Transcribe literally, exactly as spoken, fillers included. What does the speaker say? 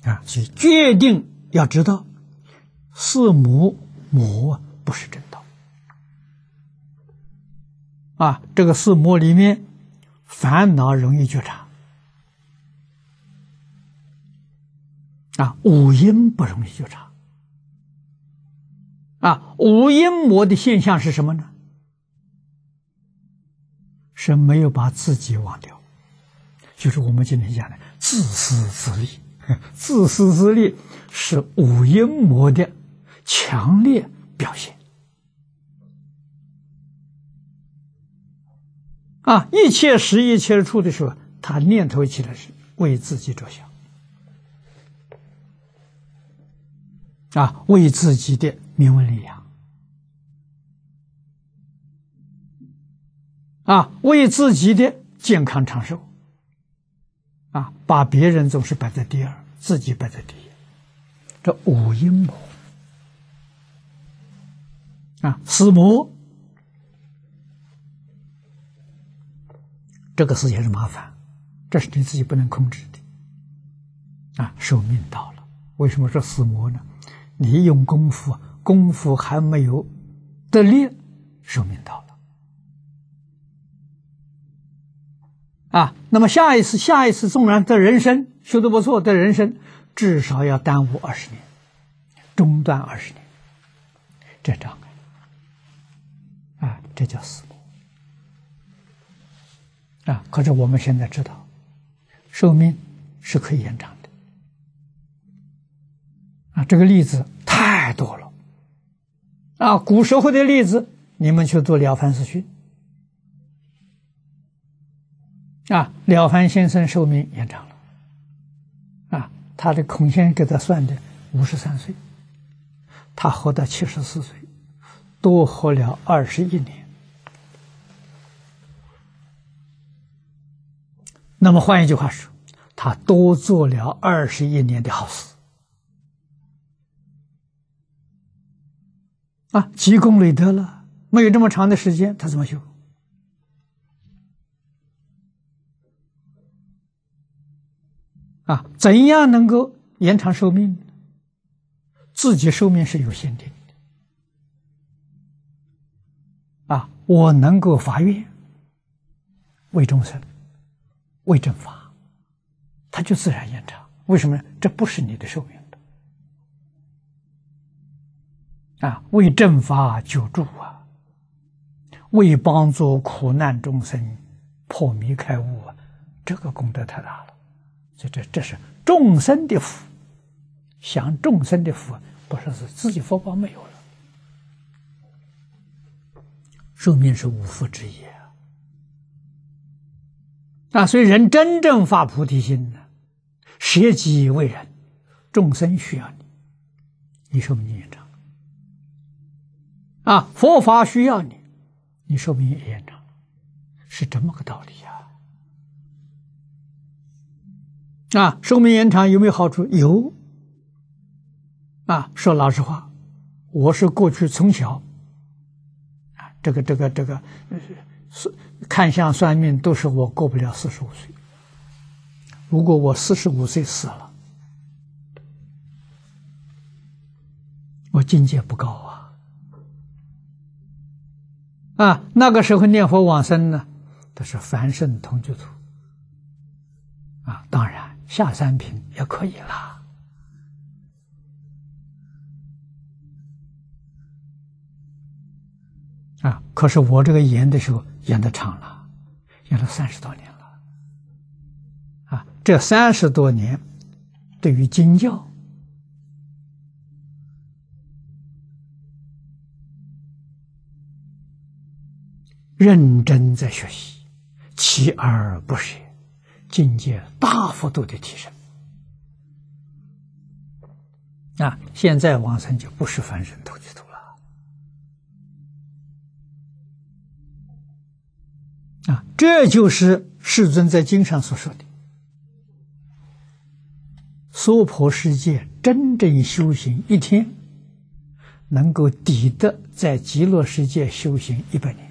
啊，所以决定要知道，四魔魔不是正道啊。这个四魔里面，烦恼容易觉察啊，五阴不容易觉察啊。五阴魔的现象是什么呢？是没有把自己忘掉，就是我们今天讲的自私自利。自私自利是五阴魔的强烈表现啊！一切时一切处的时候，他念头起来是为自己着想啊，为自己的名闻利养啊，为自己的健康长寿啊，把别人总是摆在第二，自己摆在第一，这五阴魔啊，四魔，这个事情是麻烦，这是你自己不能控制的啊。寿命到了，为什么说四魔呢？你用功夫，功夫还没有得力，寿命到了。啊，那么下一次，下一次纵然的人生修得不错，的人生至少要耽误二十年，中断二十年，这障碍，啊，这叫死魔。啊，可是我们现在知道，寿命是可以延长的。啊，这个例子太多了。啊，古时候的例子，你们去做《了凡四训》。啊，了凡先生寿命延长了，啊，他的孔先生给他算的五十三岁，他活到七十四岁，多活了二十一年。那么换一句话说，他多做了二十一年的好事，啊，积功累德了。没有这么长的时间，他怎么修？啊，怎样能够延长寿命？自己寿命是有限定的。啊，我能够发愿为众生、为正法，它就自然延长。为什么呢？这不是你的寿命的。啊，为正法救助啊，为帮助苦难众生破迷开悟啊，这个功德太大了。所以这这是众生的福，享众生的福，不是是自己福报没有了。寿命是五福之一啊！啊，所以人真正发菩提心呢，舍己为人，众生需要你，你寿命延长。啊，佛法需要你，你寿命也延长，是这么个道理呀。啊，寿命延长有没有好处？有。啊，说老实话，我是过去从小，啊，这个这个这个，是看相算命都是我过不了四十五岁。如果我四十五岁死了，我境界不高啊。啊，那个时候念佛往生呢，都是凡圣同居土。啊，当然。下三品也可以啦，啊！可是我这个演的时候演得长了，演了三十多年了，啊！这三十多年，对于经教，认真在学习，锲而不舍。境界大幅度的提升啊！现在往生就不是凡圣同居土了啊！这就是世尊在经上所说的，娑婆世界真正修行一天，能够抵得在极乐世界修行一百年。